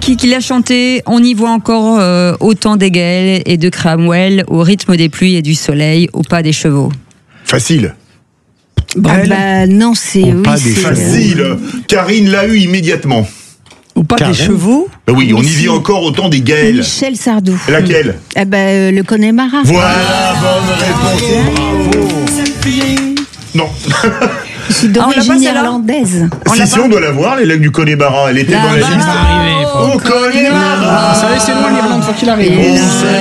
qui l'a chanté. On y voit encore autant d'Egel et de Cromwell au rythme des pluies et du soleil, au pas des chevaux. Facile. Non, c'est... Au pas des Facile. Karine l'a eu immédiatement. Ou pas des chevaux. Oui, on y vit encore autant des Gaëls. Michel Sardou. Laquelle? Le Connemara. Voilà, bonne réponse. Bravo. Non. Je suis on l'a d'origine pas, celle-là irlandaise. Si, on doit la voir, les lacs du Connemara. Elle était dans la liste. Arrivé, Au Connemara. Ça va, c'est loin l'Irlande, faut qu'il arrive.